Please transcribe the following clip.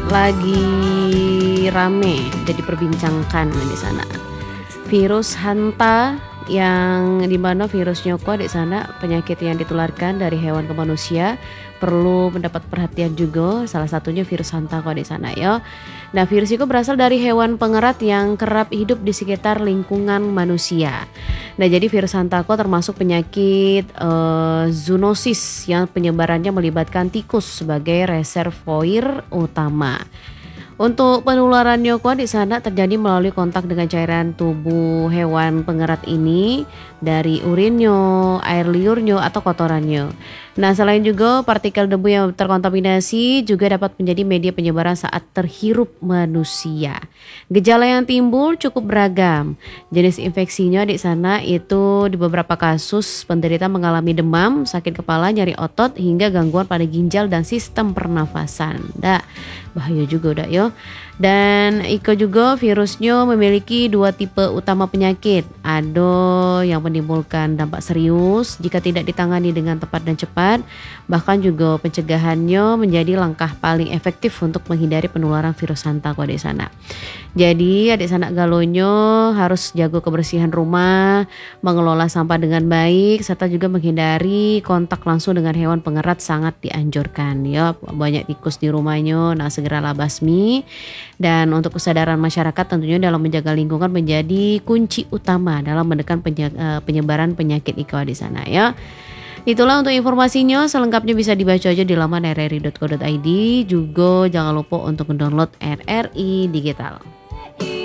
lagi rame jadi diperbincangkan di sana. Virus Hanta yang dimana virusnya kok di sana penyakit yang ditularkan dari hewan ke manusia perlu mendapat perhatian juga, salah satunya virus Hanta kok di sana ya. Nah, virus itu berasal dari hewan pengerat yang kerap hidup di sekitar lingkungan manusia. Nah, jadi virus Hanta kok termasuk penyakit zoonosis yang penyebarannya melibatkan tikus sebagai reservoir utama. Untuk penularannya kok di sana terjadi melalui kontak dengan cairan tubuh hewan pengerat ini dari urinnya, air liurnya atau kotorannya. Nah, selain juga partikel debu yang terkontaminasi juga dapat menjadi media penyebaran saat terhirup manusia. Gejala yang timbul cukup beragam. Jenis infeksinya di sana itu di beberapa kasus penderita mengalami demam, sakit kepala, nyeri otot hingga gangguan pada ginjal dan sistem pernafasan. Bahaya juga udah yo. Dan Iko juga virusnya memiliki dua tipe utama penyakit. Ada yang menimbulkan dampak serius jika tidak ditangani dengan tepat dan cepat. Bahkan juga pencegahannya menjadi langkah paling efektif untuk menghindari penularan virus Hanta kok di sana. Jadi adik sanak galonyo harus jaga kebersihan rumah, mengelola sampah dengan baik, serta juga menghindari kontak langsung dengan hewan pengerat sangat dianjurkan ya. Banyak tikus di rumahnya, nah segeralah basmi. Dan untuk kesadaran masyarakat tentunya dalam menjaga lingkungan menjadi kunci utama dalam menekan penyebaran penyakit IKA di sana ya. Itulah untuk informasinya, selengkapnya bisa dibaca aja di laman rri.co.id. Juga jangan lupa untuk mendownload RRI Digital.